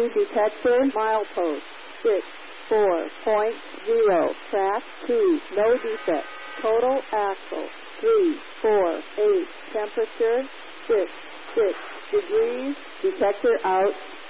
2 detector, milepost 64.0, track 2, no defect, total axle 348, temperature 6 degrees, detector out.